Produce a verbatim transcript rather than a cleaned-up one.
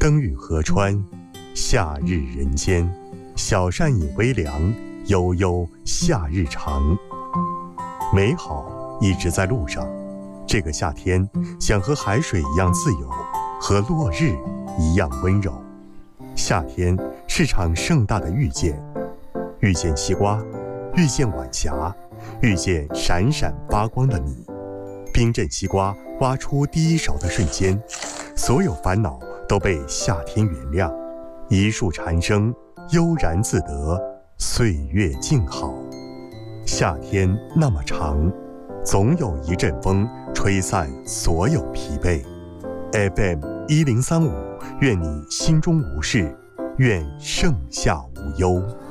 灯雨河川，夏日人间。小扇饮微凉，悠悠夏日长。美好一直在路上。这个夏天，想和海水一样自由，和落日一样温柔。夏天是场盛大的遇见，遇见西瓜，遇见晚霞，遇见闪闪发光的你。冰镇西瓜挖出第一勺的瞬间，所有烦恼都被夏天原谅。一树蝉声，悠然自得，岁月静好。夏天那么长，总有一阵风吹散所有疲惫。F M 一零三五，愿你心中无事，愿盛夏无忧。